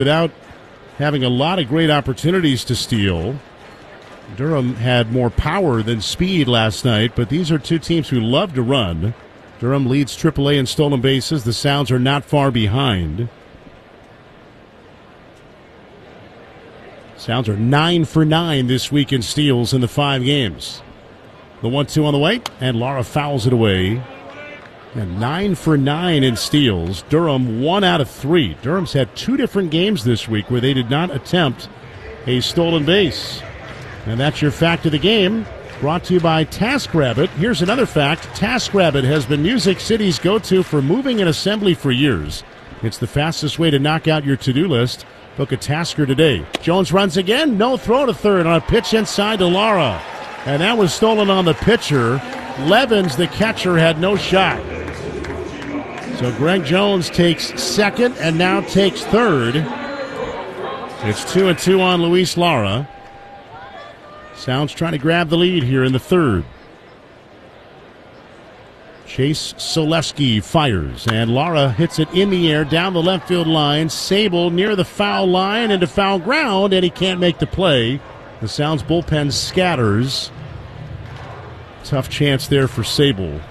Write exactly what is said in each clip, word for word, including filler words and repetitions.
without having a lot of great opportunities to steal. Durham had more power than speed last night, but these are two teams who love to run. Durham leads triple A in stolen bases. The Sounds are not far behind. Sounds are nine for nine this week in steals in the five games. The one two on the way, and Lara fouls it away. And nine for nine in steals. Durham one out of three. Durham's had two different games this week where they did not attempt a stolen base. And that's your fact of the game, brought to you by TaskRabbit. Here's another fact. TaskRabbit has been Music City's go-to for moving and assembly for years. It's the fastest way to knock out your to-do list. Book a tasker today. Jones runs again. No throw to third on a pitch inside to Lara. And that was stolen on the pitcher. Levens, the catcher, had no shot. So Greg Jones takes second and now takes third. It's two and two on Luis Lara. Sounds trying to grab the lead here in the third. Chase Selesky fires, and Lara hits it in the air down the left field line. Sable near the foul line into foul ground, and he can't make the play. The Sounds bullpen scatters. Tough chance there for Sable.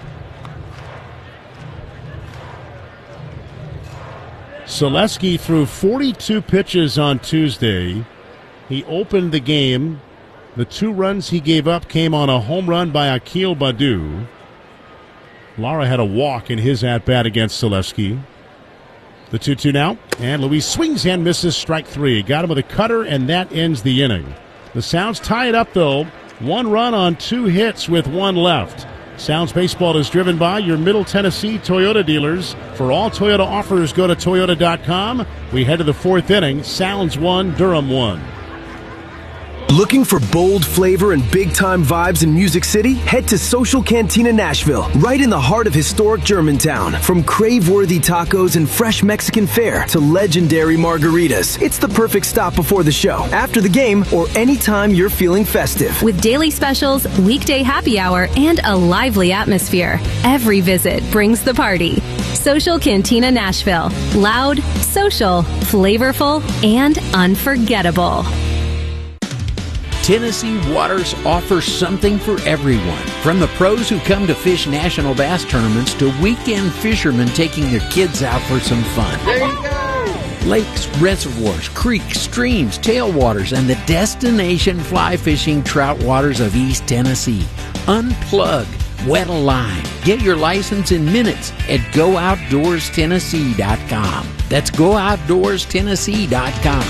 Selesky threw forty-two pitches on Tuesday. He opened the game. The two runs he gave up came on a home run by Akil Baddoo. Lara had a walk in his at-bat against Selesky. The two two now, and Luis swings and misses strike three. Got him with a cutter, and that ends the inning. The Sounds tie it up, though. One run on two hits with one left. Sounds Baseball is driven by your Middle Tennessee Toyota dealers. For all Toyota offers, go to Toyota dot com. We head to the fourth inning. Sounds one, Durham one. Looking for bold flavor and big-time vibes in Music City? Head to Social Cantina Nashville, right in the heart of historic Germantown. From crave-worthy tacos and fresh Mexican fare to legendary margaritas, it's the perfect stop before the show, after the game, or anytime you're feeling festive. With daily specials, weekday happy hour, and a lively atmosphere, every visit brings the party. Social Cantina Nashville. Loud, social, flavorful, and unforgettable. Tennessee Waters offers something for everyone. From the pros who come to fish national bass tournaments to weekend fishermen taking their kids out for some fun. There you go! Lakes, reservoirs, creeks, streams, tailwaters, and the destination fly fishing trout waters of East Tennessee. Unplug, wet a line. Get your license in minutes at go outdoors tennessee dot com. That's go outdoors tennessee dot com.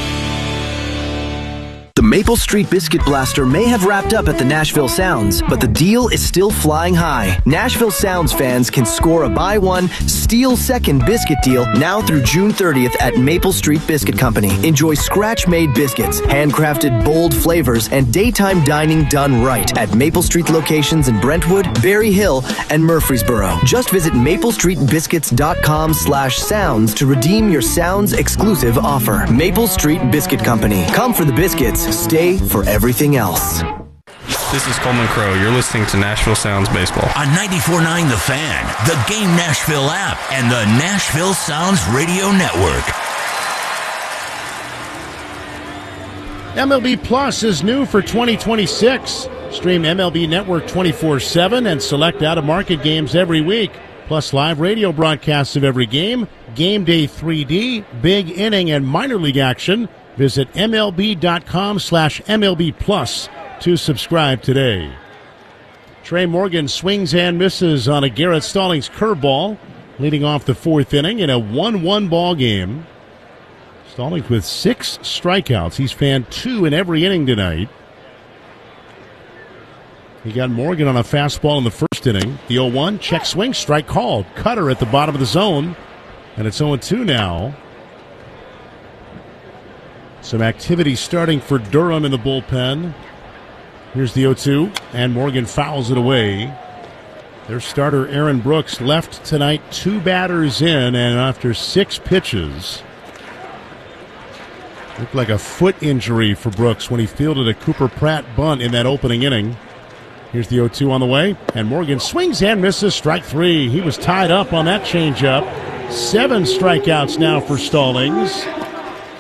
The Maple Street Biscuit Blaster may have wrapped up at the Nashville Sounds, but the deal is still flying high. Nashville Sounds fans can score a buy one, steal second biscuit deal now through June thirtieth at Maple Street Biscuit Company. Enjoy scratch-made biscuits, handcrafted bold flavors, and daytime dining done right at Maple Street locations in Brentwood, Berry Hill, and Murfreesboro. Just visit maple street biscuits dot com slash sounds to redeem your Sounds exclusive offer. Maple Street Biscuit Company. Come for the biscuits. Stay for everything else. This is Coleman Crow. You're listening to Nashville Sounds Baseball. On ninety-four point nine The Fan, the Game Nashville app, and the Nashville Sounds Radio Network. M L B Plus is new for twenty twenty-six. Stream M L B Network twenty-four seven and select out-of-market games every week. Plus live radio broadcasts of every game, Game Day three D, Big Inning, and minor league action. Visit M L B dot com slash M L B Plus to subscribe today. Trey Morgan swings and misses on a Garrett Stallings curveball, leading off the fourth inning in a one one ball game. Stallings with six strikeouts. He's fanned two in every inning tonight. He got Morgan on a fastball in the first inning. The oh one, check swing, strike called. Cutter at the bottom of the zone, and it's oh two now. Some activity starting for Durham in the bullpen. Here's the oh two, and Morgan fouls it away. Their starter, Aaron Brooks, left tonight two batters in, and after six pitches. Looked like a foot injury for Brooks when he fielded a Cooper Pratt bunt in that opening inning. Here's the oh two on the way, and Morgan swings and misses strike three. He was tied up on that changeup. Seven strikeouts now for Stallings.